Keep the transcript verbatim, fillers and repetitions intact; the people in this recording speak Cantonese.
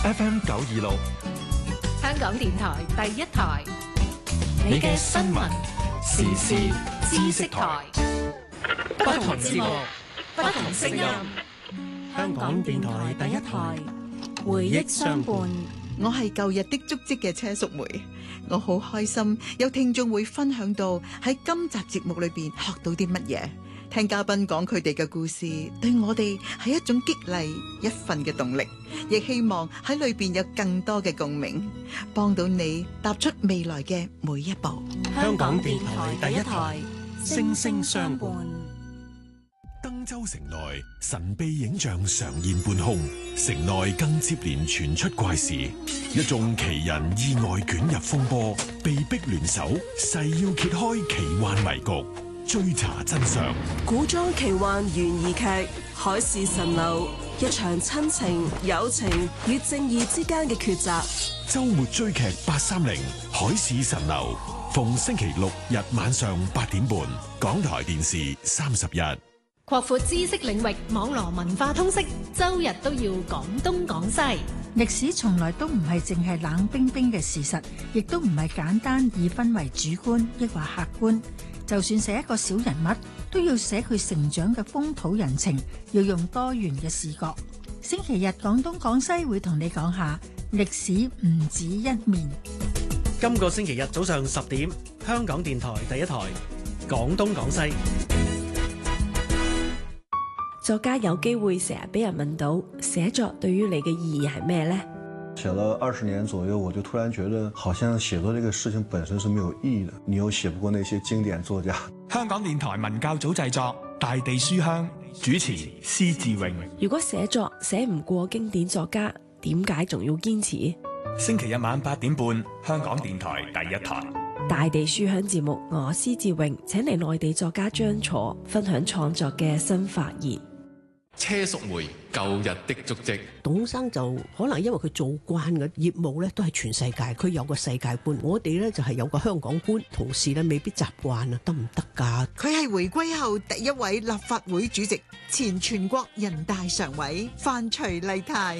F M 九二六， 香港電台第一台， 你嘅新聞時事知識台， 不同節目，不同聲音。 香港電台第一台，回憶相伴。 我係舊日的足跡嘅車淑梅，我好開心有聽眾會分享到喺今集節目裏邊學到啲乜嘢，聽嘉賓講佢哋嘅故事，對我哋係一種激勵，一份嘅動力，亦希望喺裏邊有更多嘅共鳴，幫到你踏出未來嘅每一步。 香港電台第一台，聲聲相伴。 登州城內神秘影像常現半空，城內更接連傳出怪事，一眾奇人意外捲入風波，被逼聯手，誓要揭開奇幻迷局，追查真相。 古裝奇幻懸疑劇《海市蜃樓》，一場親情、友情與正義之間嘅抉擇。 周末追劇八三零《海市蜃樓》，逢星期六日晚上八點半，港台電視三十一。 擴闊知識領域，網羅文化通識，周日都要講東講西。 歷史從來都唔係淨係冷冰冰嘅事實，亦都唔係簡單易分為主觀抑或客觀。就算寫一個小人物，都要寫佢成長嘅風土人情，要用多元嘅視角。星期日講東講西會同你講下歷史唔止一面。 今個星期日早上十點，香港電台第一台講東講西。 作家有機會成日俾人問到寫作對於你嘅意義係咩呢？ 寫了二十年左右，我就突然覺得好像寫作這個事情本身是沒有意義的，你又寫不過那些經典作家。 香港電台文教組製作《大地書香》，主持施志榮。 如果寫作寫唔過經典作家，點解仲要堅持？ 星期日晚八點半，香港電台第一台 《大地書香》節目，我施志榮請嚟內地作家張楚分享創作嘅新發現。 車淑梅舊日的足跡。 董生就可能因為佢做慣嘅業務咧，都係全世界，佢有個世界觀。我哋咧就係有個香港觀，同事咧未必習慣啊，得唔得㗎？ 佢係回歸後第一位立法會主席，前全國人大常委范徐麗泰。